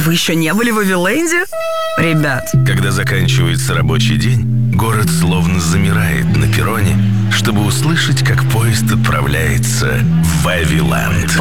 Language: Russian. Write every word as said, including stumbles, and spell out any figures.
Вы еще не были в Вавиленде? Ребят. Когда заканчивается рабочий день, город словно замирает на перроне, чтобы услышать, как поезд отправляется в Вавиленд.